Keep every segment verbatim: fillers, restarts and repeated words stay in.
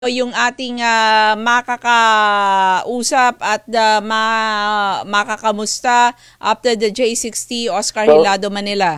yung ating ah, makakausap at uh, ma makakamusta after the J sixty Oscar So, Hilado Manila.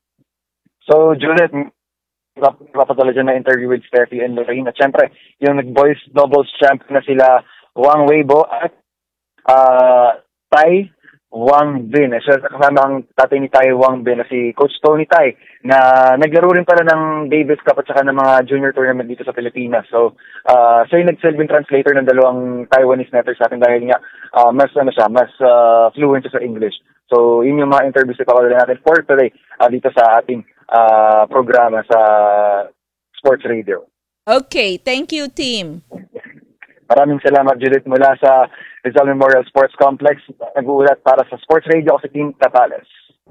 so Juliet, papatuloy dyan na interview with Steffi and Lorraine. At syempre, yung nag-boys doubles champ na sila Wang Weibo at uh, Tai Wang Bin. So, kasama ang tatay ni Tai Wang Bin na si Coach Tony Tai na naglaro rin pala ng Davis Cup at saka ng mga junior tournament dito sa Pilipinas. So, uh, siya yung nagsilbing translator ng dalawang Taiwanese netters sa atin dahil nga uh, mas, ano siya, mas uh, fluent siya sa English. So, yun yung mga interviews na pakawala natin for today uh, dito sa ating uh, programa sa Sports Radio. Okay, thank you, team. Maraming salamat, Judith, mula sa Rizal Memorial Sports Complex. Nag-uulat para sa Sports Radio ako si Team Tatales.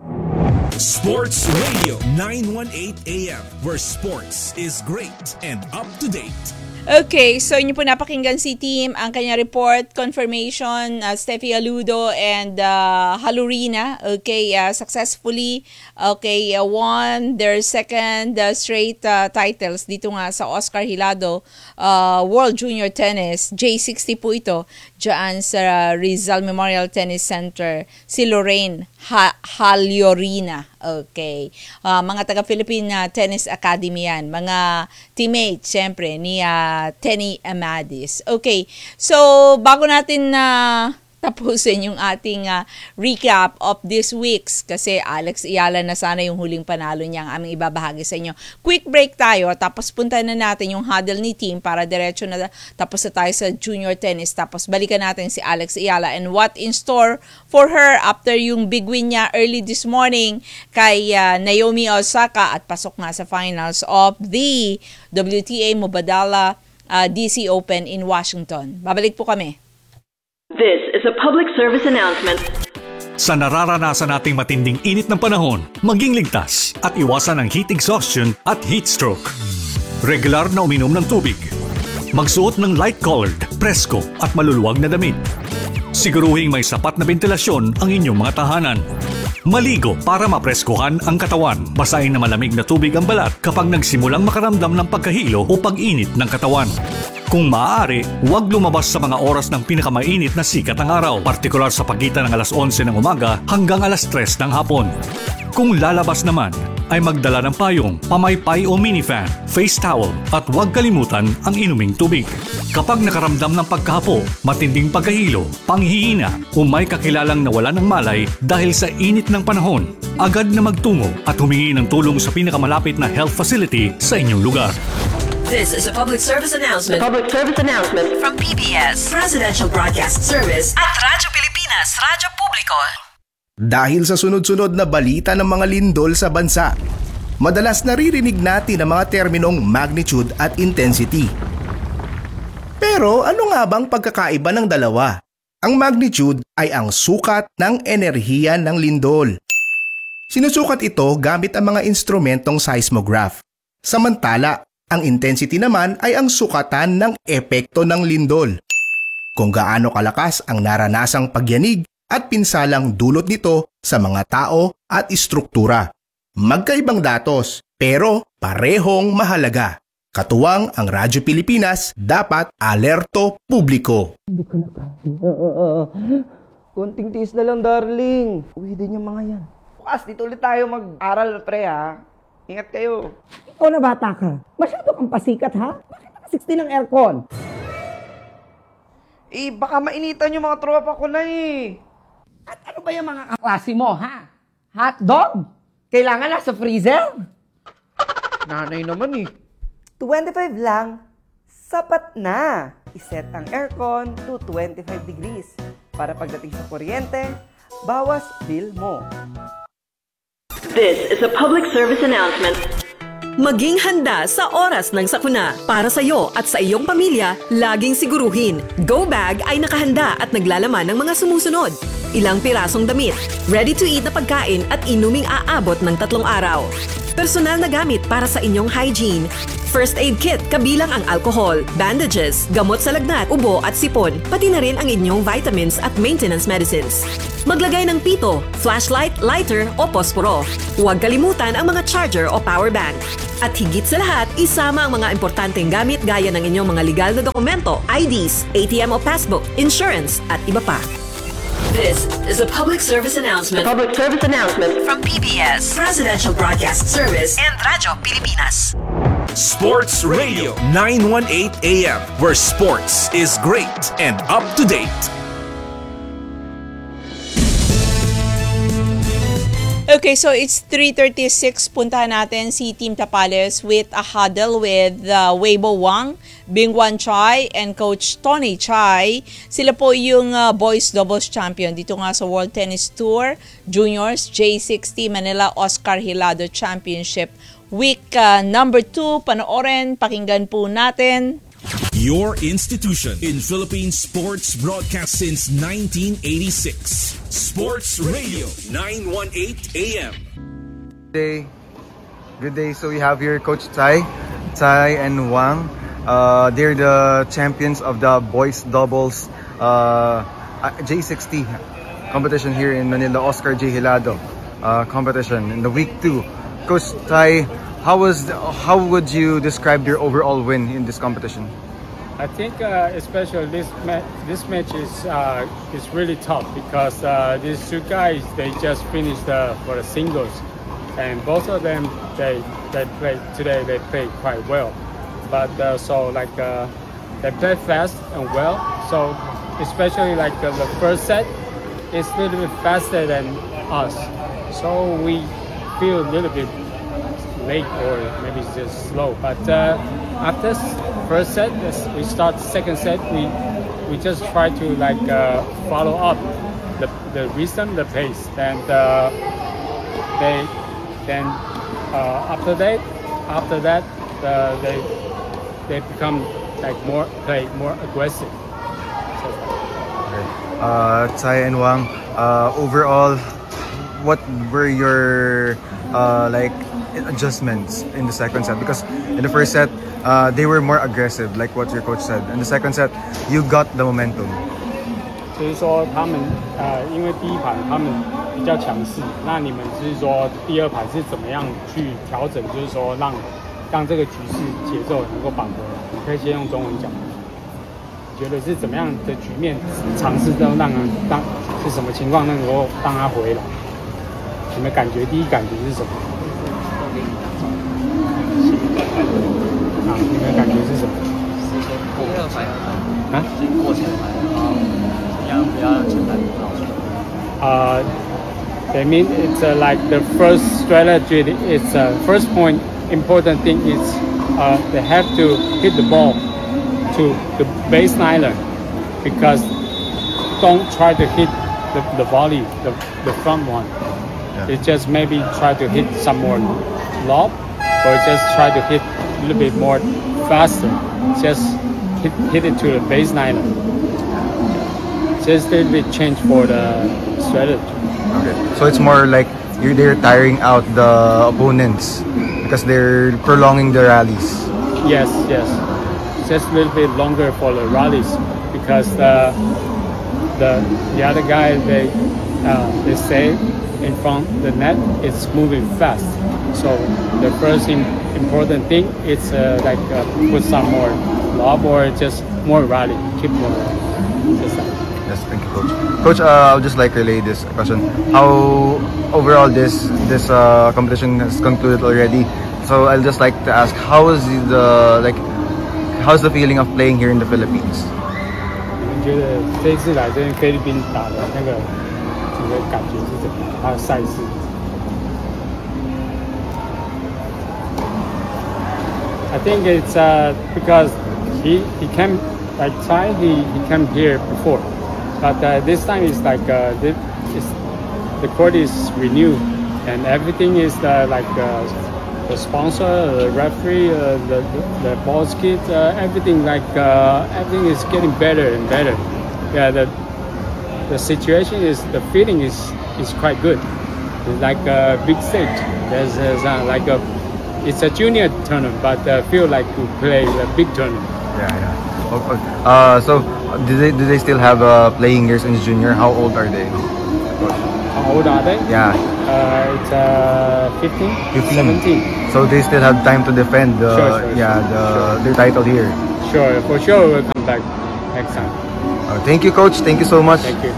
Sports Radio nine eighteen A M, where sports is great and up to date. Okay, so inyo po napakinggan si team ang kanya report, confirmation, uh, Steffi Aludo and uh, Halurina, okay, uh, successfully, okay, uh, won their second uh, straight uh, titles dito nga sa Oscar Hilado uh, World Junior Tennis, J sixty po ito, dyan sa Rizal Memorial Tennis Center, si Lorraine ha- Halurina. Okay. Uh, mga taga-Philippine uh, Tennis Academy yan. Mga teammates, syempre, ni uh, Tenny Amadis. Okay. So, bago natin na uh, tapusin yung ating uh, recap of this week's, kasi Alex Ayala na sana yung huling panalo niya ang aming ibabahagi sa inyo. Quick break tayo, tapos punta na natin yung huddle ni team para diretso na tapos na tayo sa junior tennis. Tapos balikan natin si Alex Ayala and what in store for her after yung big win niya early this morning kay uh, Naomi Osaka at pasok nga sa finals of the W T A Mubadala uh, D C Open in Washington. Babalik po kami. This is a public service announcement. Sa nararanasan nating matinding init ng panahon, maging ligtas at iwasan ang heat exhaustion at heat stroke. Regular na uminom ng tubig. Magsuot ng light-colored, presko at maluluwag na damit. Siguruhing may sapat na ventilasyon ang inyong mga tahanan. Maligo para mapreskuhan ang katawan. Basahin na malamig na tubig ang balat kapag nagsimulang makaramdam ng pagkahilo o pag-init ng katawan. Kung maaari, huwag lumabas sa mga oras ng pinakamainit na sikat ng araw, partikular sa pagitan ng alas onse ng umaga hanggang alas tres ng hapon. Kung lalabas naman, ay magdala ng payong, pamaypay o minifan, face towel at huwag kalimutan ang inuming tubig. Kapag nakaramdam ng pagkahapo, matinding pagkahilo, panghihina o may kakilalang nawala ng malay dahil sa init ng panahon, agad na magtungo at humingi ng tulong sa pinakamalapit na health facility sa inyong lugar. This is a public service announcement. Public service announcement from P B S Presidential Broadcast Service at Radyo Pilipinas, Radyo Publiko. Dahil sa sunod-sunod na balita ng mga lindol sa bansa, madalas naririnig natin ang mga terminong magnitude at intensity. Pero ano nga bang pagkakaiba ng dalawa? Ang magnitude ay ang sukat ng enerhiya ng lindol. Sinusukat ito gamit ang mga instrumentong seismograph. Samantala, ang intensity naman ay ang sukatan ng epekto ng lindol. Kung gaano kalakas ang naranasang pagyanig at pinsalang dulot nito sa mga tao at istruktura. Magkaibang datos, pero parehong mahalaga. Katuwang ang Radyo Pilipinas, dapat alerto publiko. Hindi ko na kaya. Konting tiis na lang, darling. Uwi din yung mga yan. Bukas, dito ulit tayo mag-aral, pre, ha? Ingat kayo. Ikaw na bata ka. Masyado kang pasikat, ha? Bakit naka sixty ng aircon? Eh, baka mainitan yung mga tropa ko na eh. At ano ba yung mga kaklase mo, ha? Hot dog? Kailangan nasa freezer? Nanay naman eh. twenty-five lang, sapat na. Iset ang aircon to twenty-five degrees para pagdating sa kuryente, bawas bill mo. This is a public service announcement. Maging handa sa oras ng sakuna. Para sa iyo at sa iyong pamilya, laging siguruhin. Go Bag ay nakahanda at naglalaman ng mga sumusunod. Ilang pirasong damit, ready-to-eat na pagkain at inuming aabot ng tatlong araw. Personal na gamit para sa inyong hygiene, first aid kit kabilang ang alcohol, bandages, gamot sa lagnat, ubo at sipon, pati na rin ang inyong vitamins at maintenance medicines. Maglagay ng pito, flashlight, lighter o posporo. Huwag kalimutan ang mga charger o power bank. At higit sa lahat, isama ang mga importanteng gamit gaya ng inyong mga legal na dokumento, I Ds, A T M o passbook, insurance at iba pa. This is a public service announcement. Public service announcement From P B S, Presidential Broadcast Service, and Radyo Pilipinas. Sports Radio nine eighteen A M, where sports is great and up to date. Okay, so it's three thirty-six. Puntahan natin si Team Tapales with a huddle with uh, Weibo Wang, Bingwan Chai, and Coach Tony Chai. Sila po yung uh, boys doubles champion dito nga sa World Tennis Tour Juniors J sixty Manila Oscar Hilado Championship Week uh, number two. Panoorin, pakinggan po natin. Your institution in Philippine sports broadcast since nineteen eighty-six. Sports Radio nine eighteen A M. Good day. Good day. So we have here Coach Tsai, Tsai and Wang. Uh, they're the champions of the boys doubles uh, J sixty competition here in Manila, Oscar J. Hilado uh, competition in the week two. Coach Tsai, how was the, how would you describe your overall win in this competition? I think uh, especially this ma- this match is uh, is really tough because uh, these two guys, they just finished uh, for the singles, and both of them they they played today. They played quite well, but uh, so like uh, they played fast and well. So especially like uh, the first set is a little bit faster than us, so we feel a little bit late or maybe it's just slow. But uh, after first set, we start second set. We we just try to like uh, follow up the the rhythm, the pace, and uh, they then uh, after that after that uh, they they become like more play more aggressive. So, uh, Tsai and Wang, uh, overall, what were your uh, like adjustments in the second set? Because in the first set uh, they were more aggressive, like what your coach said. In the second set, you got the momentum. 就是说他们呃，因为第一盘他们比较强势，那你们是说第二盘是怎么样去调整？就是说让让这个局势节奏能够绑回来。你可以先用中文讲。你觉得是怎么样的局面尝试都让让是什么情况能够让他回来？你们感觉第一感觉是什么？啊，你们感觉是什么？第二盘啊，过前盘，怎样不要前盘不好？Uh, I mean it's uh, like the first strategy. It's uh, first point. Important thing is uh, they have to hit the ball to the baseline because don't try to hit the, the volley, the, the front one. Yeah. It just maybe try to hit some more lob or just try to hit a little bit more faster. Just hit, hit it to the baseline. Just a little bit change for the strategy. Okay. So it's more like you're they're tiring out the opponents because they're prolonging the rallies. Yes, yes. Just a little bit longer for the rallies because the the the other guy they uh, they stay in front the net. It's moving fast. So the first im- important thing is uh, like uh, put some more lob or just more rally, keep more rally. Just that. Yes, thank you, Coach. Coach, uh, I'll just like relay this question. How overall this this uh, competition has concluded already. So I'll just like to ask, how is the like, how's the feeling of playing here in the Philippines? 你觉得这一次来这边菲律宾打的那个整个感觉是怎么样？它的赛事？ I think it's uh, because he he came like Tsai he, he came here before, but uh, this time it's like uh, the it's, the court is renewed and everything is uh, like uh, the sponsor, the referee, uh, the, the the ball skid, uh, everything like uh, everything is getting better and better. Yeah, the the situation is the feeling is is quite good. It's like a big stage. There's, there's uh, like a it's a junior tournament, but uh, feel like to play a big tournament. Yeah, yeah. Okay. Uh, so, do they do they still have uh, playing years in junior? How old are they? How old are they? Yeah. Uh, it's uh, fifteen, fifteen. seventeen. So they still have time to defend the Sure, sure, yeah sure, the sure. their title here. Sure, for sure we'll come back next time. Uh, thank you, coach. Thank you so much. Thank you.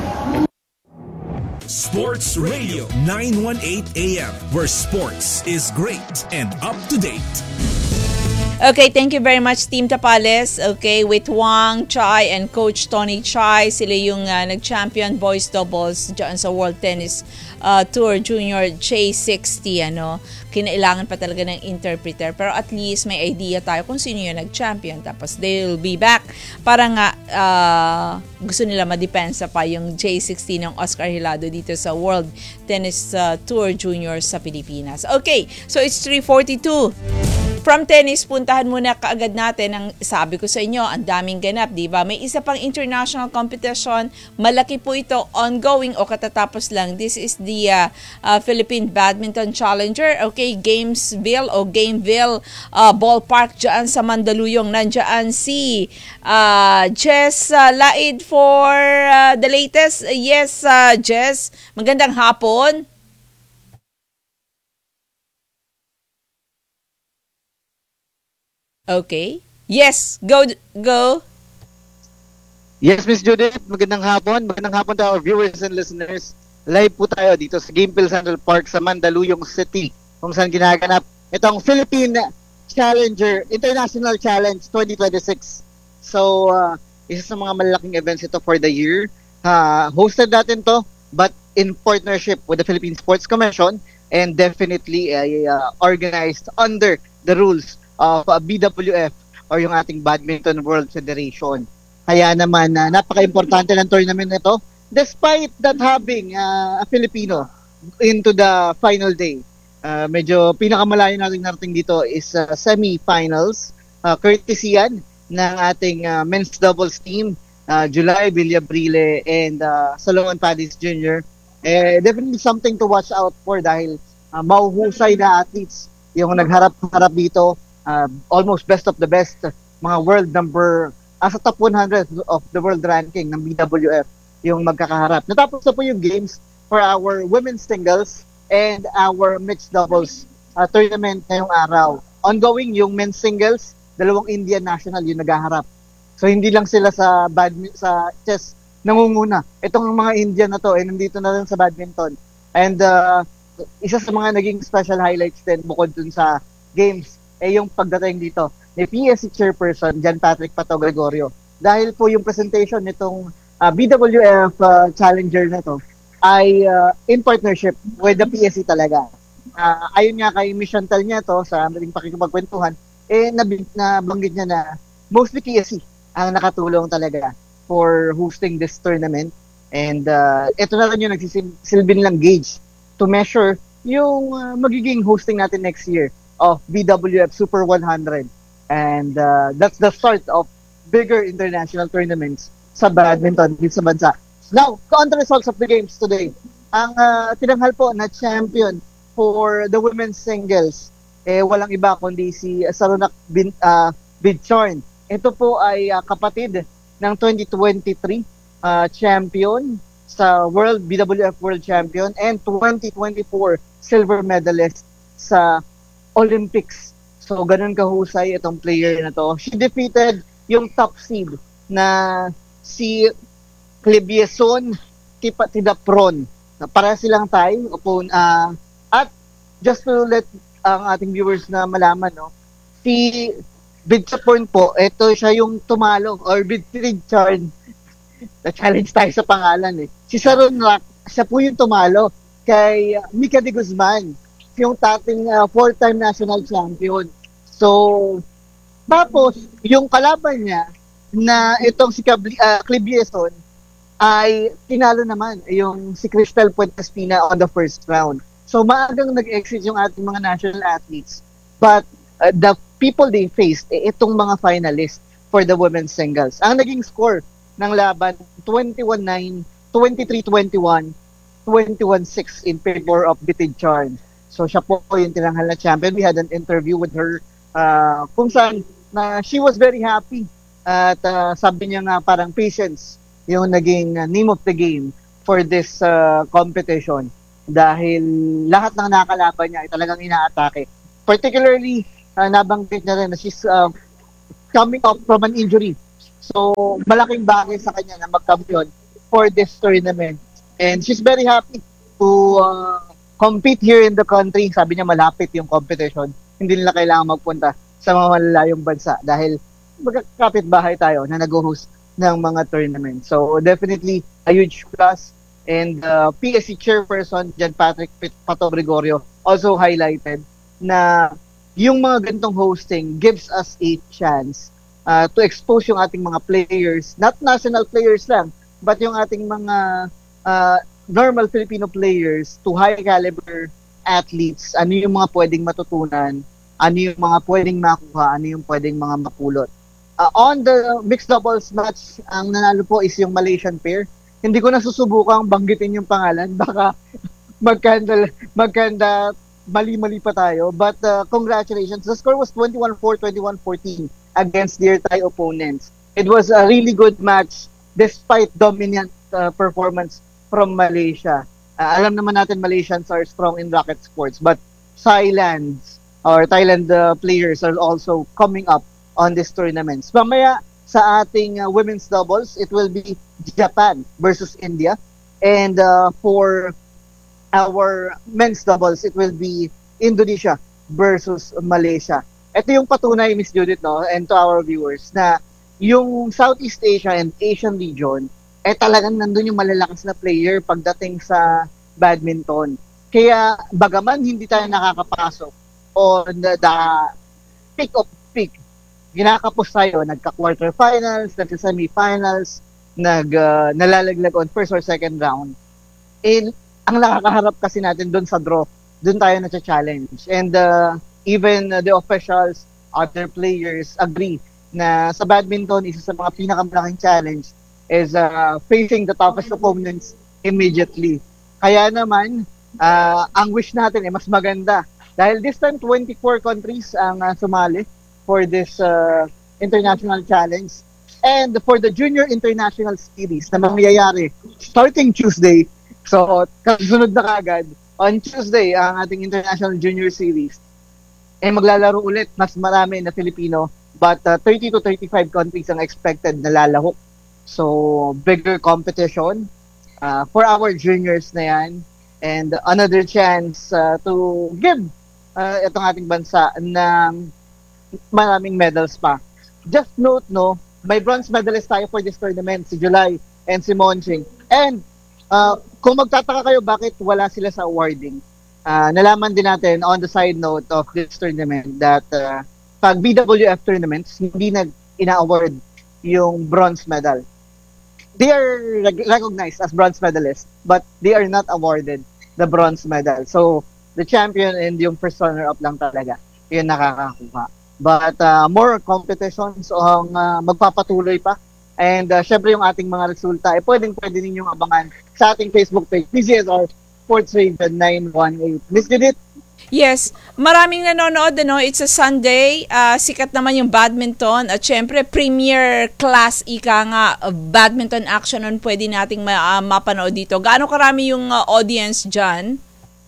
Sports Radio nine eighteen A M, where sports is great and up to date. Okay, thank you very much, Team Tapales. Okay, with Wang Chai and Coach Tony Chai, sila yung uh, nag-champion boys doubles dyan sa World Tennis uh, Tour Junior J sixty. Ano, kinailangan pa talaga ng interpreter. Pero at least may idea tayo kung sino yung nag-champion. Tapos they'll be back. Para nga uh, gusto nila madepensa pa yung J sixty ng Oscar Hilado dito sa World Tennis uh, Tour Junior sa Pilipinas. Okay, so it's three forty-two. From tennis, puntahan muna kaagad natin ang sabi ko sa inyo, ang daming ganap, di ba? May isa pang international competition, malaki po ito, ongoing o katatapos lang. This is the uh, uh, Philippine Badminton Challenger, okay, Gamesville o Gameville uh, Ballpark dyan sa Mandaluyong. Nandyan si uh, Jess uh, Laid for uh, the latest. Yes, uh, Jess, magandang hapon. Okay. Yes, go go. Yes, Miss Judith, magandang hapon. Magandang hapon to our viewers and listeners. Live po tayo dito sa Gameville Central Park sa Mandaluyong City, kung saan ginaganap itong Philippine Challenger International Challenge twenty twenty-six. So, uh, isa sa mga malalaking events ito for the year. Uh, hosted natin to, but in partnership with the Philippine Sports Commission and definitely uh, organized under the rules of uh, B W F or yung ating Badminton World Federation. Kaya naman, uh, napaka-importante ng tournament nito despite that having uh, a Filipino into the final day. Uh, medyo pinakamalayo nating narating dito is uh, semi-finals. Uh, courtesy yan ng ating uh, men's doubles team, uh, July Villabrile and uh, Solomon Padis Junior Eh, definitely something to watch out for dahil uh, mahuhusay na athletes yung nagharap-harap dito. Uh, almost best of the best, mga world number, as uh, top one hundred of the world ranking ng B W F yung magkakaharap. Natapos na po yung games for our women's singles and our mixed doubles uh, tournament ngayong araw. Ongoing yung men's singles, dalawang Indian national yung naghaharap. So hindi lang sila sa badminton, sa chess nangunguna. Itong mga Indian na to, eh, nandito na rin sa badminton. And uh, isa sa mga naging special highlights din bukod dun sa games, eh yung pagdating dito ni P S C Chairperson John Patrick Pato Gregorio. Dahil po yung presentation nitong uh, B W F uh, Challenger na to ay uh, in partnership with the P S C talaga. Uh, ayun nga kay Miss Chantal niya to sa aming pakikipagkwentuhan, eh nab- nabanggit niya na mostly P S C ang nakatulong talaga for hosting this tournament. And uh, ito na rin yung nagsisilbin lang gauge to measure yung uh, magiging hosting natin next year of B W F Super one hundred. And uh, that's the start of bigger international tournaments sa badminton dito sa bansa. Now, on the results of the games today, ang uh, tinanghal po na champion for the women's singles, eh walang iba kundi si Sarunak Bin, uh, Bidchorn. Ito po ay uh, kapatid ng twenty twenty-three uh, champion sa World B W F World Champion and twenty twenty-four silver medalist sa Olympics. So, ganun kahusay itong player na to. She defeated yung top seed na si Clebieson Tipatidapron. Para silang tie. Upon, uh, at just to let ang ating viewers na malaman, no, si Bidchapon po, ito siya yung tumalo or Bidchorn. Na-challenge tayo sa pangalan eh. Si Saron Rock, siya po yung tumalo kay Mika de Guzman, yung dating uh, four-time national champion. So, tapos, yung kalaban niya na itong si uh, Clebieson ay tinalo naman yung si Crystal Puentespina on the first round. So, maagang nag-exit yung ating mga national athletes. But, uh, the people they faced, eh, itong mga finalists for the women's singles. Ang naging score ng laban, twenty-one nine, twenty-three twenty-one, twenty-one six in favor of Bidchorn. So siya po yung tinanghal na champion. We had an interview with her uh, kung saan na she was very happy. At uh, sabi niya nga parang patience yung naging uh, name of the game for this uh, competition. Dahil lahat ng nakakalaban niya ay talagang inaatake. Particularly, uh, nabanggit niya rin na she's uh, coming up from an injury. So, malaking bagay sa kanya na magkampiyon for this tournament. And she's very happy to uh, compete here in the country. Sabi niya malapit yung competition. Hindi nila kailangan magpunta sa mga malalayong bansa dahil magkakapit bahay tayo na nag-host ng mga tournaments. So, definitely a huge plus. And uh, P S C chairperson, John Patrick Pato Gregorio, also highlighted na yung mga ganitong hosting gives us a chance uh, to expose yung ating mga players, not national players lang, but yung ating mga uh, normal Filipino players to high caliber athletes. Ano yung mga pwedeng matutunan, ano yung mga pwedeng makuha, ano yung pwedeng mga mapulot. Uh, on the mixed doubles match, ang nanalo po is yung Malaysian pair. Hindi ko na susubukang banggitin yung pangalan, baka magkanda, magkanda mali-mali pa tayo. But uh, congratulations. The score was twenty-one four, twenty-one fourteen against their Thai opponents. It was a really good match despite dominant uh, performance from Malaysia. Uh, alam naman natin Malaysians are strong in racket sports, but Thailand's or Thailand uh, players are also coming up on this tournament. Mamaya sa ating uh, women's doubles, it will be Japan versus India. And uh, for our men's doubles, it will be Indonesia versus Malaysia. Ito yung patunay, Miss Judith, no, and to our viewers, na yung Southeast Asia and Asian region, eh talagang nandun yung malalakas na player pagdating sa badminton. Kaya, bagaman hindi tayo nakakapasok on the, the peak of peak, ginakapos tayo, nagka-quarterfinals, nagka-semifinals, nag, uh, nalalaglag on first or second round. And ang nakakaharap kasi natin doon sa draw, doon tayo na-challenge. And uh, even uh, the officials, other players agree na sa badminton, isa sa mga pinakamalaking challenge is uh, facing the toughest opponents immediately. Kaya naman, uh, ang wish natin ay mas maganda. Dahil this time, twenty-four countries ang uh, sumali for this uh, international challenge. And for the Junior International Series na mangyayari starting Tuesday, so kasunod na kagad, on Tuesday, ang ating International Junior Series, eh maglalaro ulit mas marami na Filipino, but uh, thirty to thirty-five countries ang expected na lalahok. So, bigger competition uh, for our juniors na yan. And another chance uh, to give uh, itong ating bansa ng maraming medals pa. Just note, no, may bronze medalist tayo for this tournament, si July and si Monching. And uh, kung magtataka kayo bakit wala sila sa awarding, uh, nalaman din natin on the side note of this tournament that uh, pag B W F tournaments, hindi na ina-award yung bronze medal. They are reg- recognized as bronze medalists, but they are not awarded the bronze medal. So, the champion and yung first runner-up lang talaga, yun nakakakuha. But uh, more competitions ang uh, magpapatuloy pa. And uh, syempre yung ating mga resulta, eh, pwedeng-pwede ninyong abangan sa ating Facebook page, P C S R Sports Radio nine one eight. Miss Judith? Yes, maraming nanonood, ano? It's a Sunday, uh, sikat naman yung badminton at syempre premier class ika nga uh, badminton action on pwede nating ma- uh, mapanood dito. Gaano karami yung uh, audience dyan?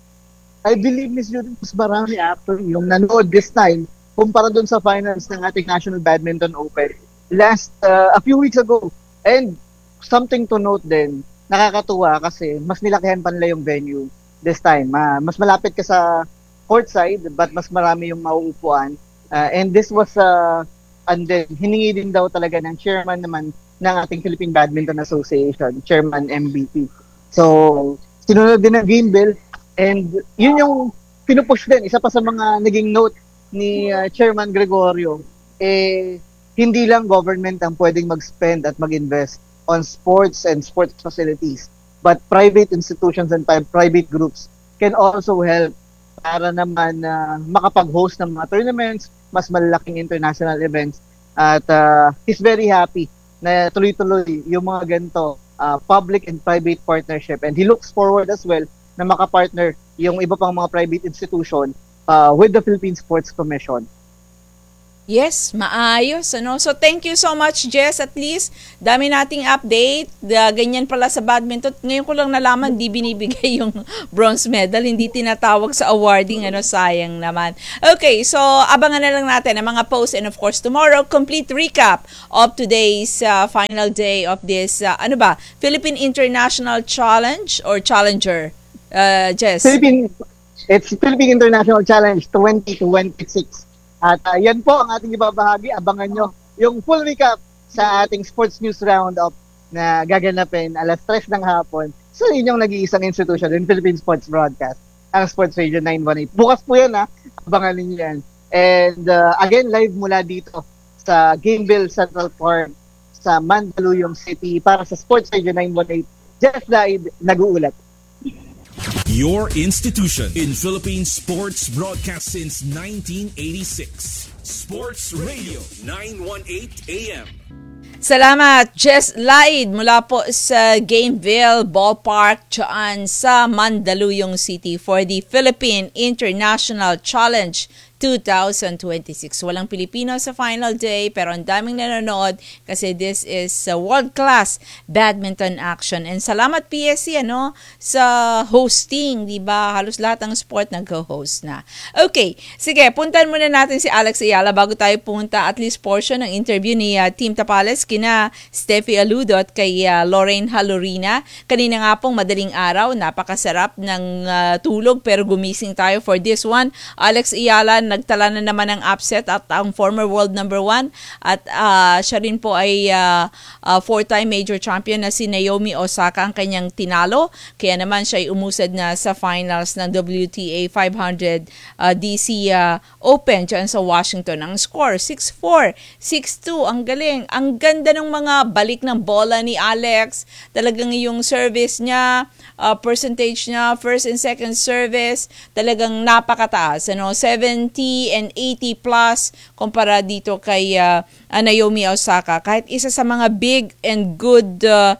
I believe, Miss Judith, mas marami actually yung nanood this time kumpara dun sa finals ng ating National Badminton Open last uh, a few weeks ago. And something to note din, nakakatuwa kasi mas nilakihan pa nila yung venue this time. Uh, mas malapit ka sa courtside but mas marami yung mauupuan. Uh, and this was, uh, and then hiningi din daw talaga ng chairman naman ng ating Philippine Badminton Association, Chairman M B P. So, sinunod din ng game bill and yun yung pinupush din. Isa pa sa mga naging note ni uh, Chairman Gregorio, eh, hindi lang government ang pwedeng mag-spend at mag-invest on sports and sports facilities, but private institutions and private groups can also help para naman uh, makapag-host ng mga tournaments, mas malalaking international events. At uh, he's very happy na tuloy-tuloy yung mga ganito, uh, public and private partnership. And he looks forward as well na makapartner yung iba pang mga private institution uh, with the Philippine Sports Commission. Yes, maayos. Ano? So, thank you so much, Jess. At least, dami nating update. Uh, ganyan pala sa badminton. Ngayon ko lang nalaman, di binibigay yung bronze medal. Hindi tinatawag sa awarding. Ano, sayang naman. Okay, so, abangan na lang natin ang mga posts. And of course, tomorrow, complete recap of today's uh, final day of this, uh, ano ba, Philippine International Challenge or Challenger? Uh, Jess? Philippine, it's Philippine International Challenge twenty twenty-six. At uh, yan po ang ating ibabahagi. Abangan nyo yung full recap sa ating sports news roundup na gaganapin alas tres ng hapon sa inyong nag-iisang institution in Philippine Sports Broadcast, ang Sports Radio nine one eight. Bukas po yan ha. Abangan ninyo yan. And uh, again, live mula dito sa Gameville Central Park sa Mandaluyong City para sa Sports Radio nine one eight. Jeff Daid, nag-uulat. Your institution in Philippine sports broadcast since nineteen eighty-six. Sports Radio nine one eight A M. Salamat, Jess Laid mula po sa Gameville Ballpark dyan sa Mandaluyong City for the Philippine International Challenge twenty twenty-six. Walang Pilipino sa final day pero ang daming nanonood kasi this is uh, world-class badminton action. And salamat P S C ano sa hosting, di ba? Halos lahat ng sport nag-host na. Okay, sige, puntan muna natin si Alex Ayala bago tayo punta at least portion ng interview ni uh, Team Tapales kina Steffi Aludo at kay uh, Lorraine Halorina. Kanina nga pong madaling araw, napakasarap ng uh, tulog pero gumising tayo for this one. Alex Ayala nagtala na naman ng upset at ang former world number one at uh, siya rin po ay uh, uh, four-time major champion na si Naomi Osaka ang kanyang tinalo. Kaya naman siya ay umusad na sa finals ng W T A five hundred uh, D C uh, Open dyan sa Washington. Ang score, six four, six two. Ang galing. Ang ganda ng mga balik ng bola ni Alex. Talagang yung service niya, uh, percentage niya, first and second service, talagang napakataas. Ano, seventy and eighty plus kumpara dito kay uh, Naomi Osaka. Kahit isa sa mga big and good uh,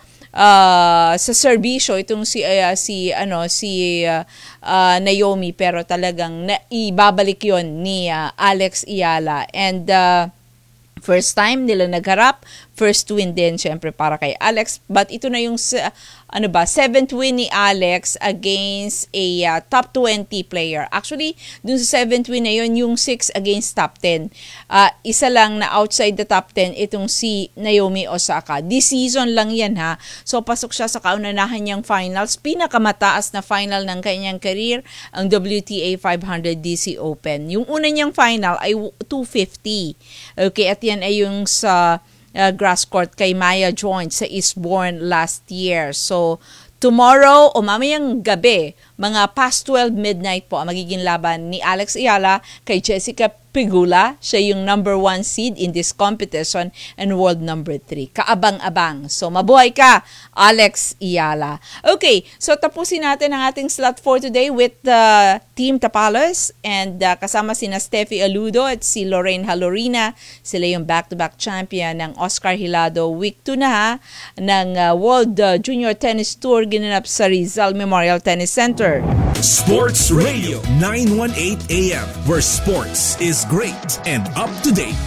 uh, sa serbisyo itong si uh, si ano si uh, uh, Naomi pero talagang naibabalik 'yon ni uh, Alex Ayala and uh, first time nila nagharap, first win din syempre para kay Alex but ito na yung uh, ano ba, seventh win ni Alex against a uh, top twenty player. Actually, dun sa seventh win na yun, yung six against top ten. Uh, isa lang na outside the top ten, itong si Naomi Osaka. This season lang yan ha. So, pasok siya sa kaunanahan niyang finals. Pinakamataas na final ng kanyang career, ang W T A five hundred D C Open. Yung una niyang final ay two fifty. Okay, at yan ay yung sa Uh, grass court kay Maya Joint sa Eastbourne last year. So, tomorrow o mamayang gabi, mga past twelve midnight po ang magiging laban ni Alex Ayala kay Jessica Pegula. Siya yung number one seed in this competition and world number three. Kaabang-abang. So, mabuhay ka, Alex Ayala. Okay, so tapusin natin ang ating slot for today with uh, Team Tapales and uh, kasama sina Steffi Aludo at si Lorraine Halorina. Sila yung back-to-back champion ng Oscar Hilado Week two na ha, ng uh, World uh, Junior Tennis Tour ginanap sa Rizal Memorial Tennis Center. Sports Radio nine one eight A M, where sports is great and up to date.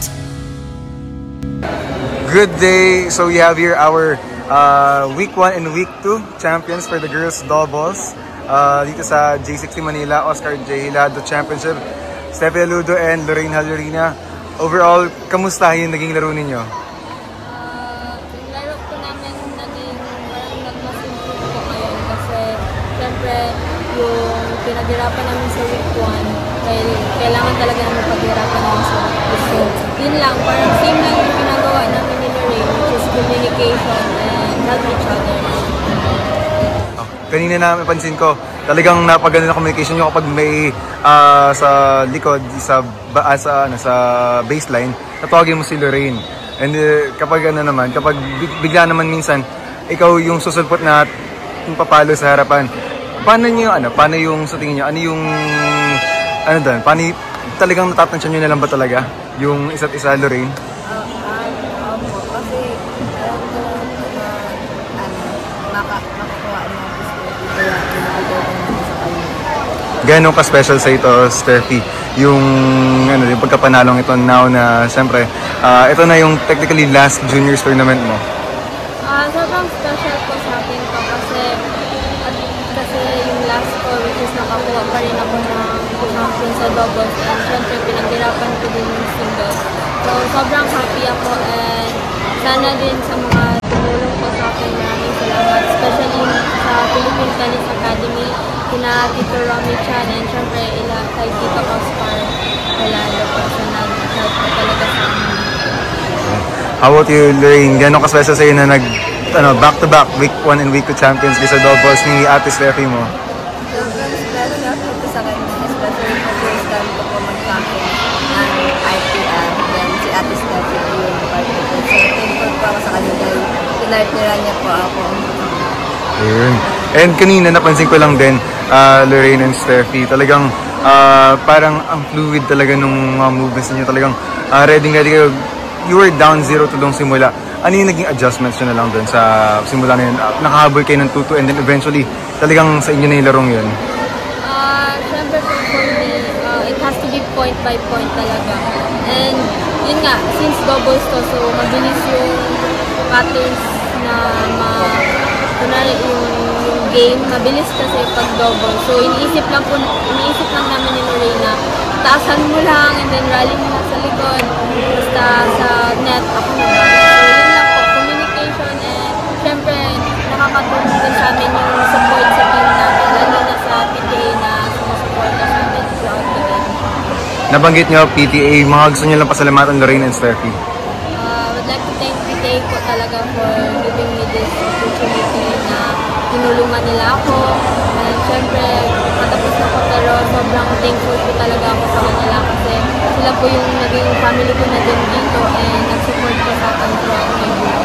Good day. So we have here our uh, week one and week two champions for the girls doubles. Uh, dito sa J sixty Manila, Oscar J. Hilado Championship. Steffi Aludo and Lorraine Halorina. Overall, kamusta yung naging laro ninyo? Uh, yung laro po namin naging parang nagmasimple po ngayon kasi syempre yung pinaghirapan namin sa week one dahil kailangan talaga namin paghirapan namin sa week two. So, yun lang, parang same lang yung pinagawa namin ni Lorraine, which is communication and help each other. Oh, kanina na napansin ko, talagang napaganda na communication nyo kapag may uh, sa likod, sa, uh, sa, ano, sa baseline, tatawagin mo si Lorraine. And uh, kapag ano naman, kapag bigla naman minsan, ikaw yung susulpot na yung papalo sa harapan. Paano nyo, ano, paano yung sa tingin nyo, ano yung, ano doon, paano talagang natatansya nyo na lang ba talaga yung isa't isa, Lorraine? Uh, uh, um, kasi alam ko na ano, maka, makakuha ng gusto kaya pinakagawa ko naman sa kanya. gano'ng ka-special sa ito, Steffi, yung, ano, yung pagkapanalong ito now na, siyempre, uh, ito na yung technically last juniors tournament mo? Ah, sobrang special po sa akin to kasi, at, kasi yung last ko, which is nakakuha pa rin ako ng champion sa doubles, and syempre, pinaghirapan ko din yung singles. So, sobrang happy ako, and sana din sa mga tumulong po sa akin, maraming salamat, especially sa Philippine Tennis Academy, kina Tito Romy Chan, and syempre ila kay Tito Oscar Helado po sa nag-help po talaga sa amin. How about you, Lorraine? Gano'ng ka-special sa'yo na nag, ano, back-to-back, week one and week two champions kayo sa doubles ni Ate Steffi mo? Sobrang special po sa kanya, especially po first time ko po mag-champion ng I P R, then si Ate Steffi po yung party ko. So, thankful po ako sa kanya dahil pinartira niya po ako. Ayun. And kanina napansin ko lang din, uh, Lorraine and Steffi, talagang uh, parang ang fluid talaga nung mga movements niyo. Talagang uh, ready ready kayo. You were down zero to nung simula. Ano yung naging adjustments nyo na lang dun sa simula na yun? Uh, nakahabol kayo ng two two and then eventually talagang sa inyo na yung larong yun? Uh, Siyempre po for me, uh, it has to be point by point talaga. And yun nga, since doubles to, so mabilis yung patterns na ma... Kunwari yung, yung game, mabilis kasi pag double. So iniisip lang po, iniisip lang namin ni Lorena, taasan mo lang and then rally mo lang sa likod. Basta sa net, ako na ba. So yun lang po, communication and syempre nakakatulong din sa amin yung support sa team namin, lalo na sa P T A na sumusupport sa amin throughout the game. Nabanggit nyo P T A, mga gusto nyo lang pasalamatan Lorraine and Steffi? Uh, I would like to thank P T A po talaga for giving me this opportunity na tinulungan nila ako. And syempre, patapos na ko pero sobrang thankful po talaga ako sa kanila kasi sila po yung naging family ko na din dito and nag-support ko sa akin throughout my buhay.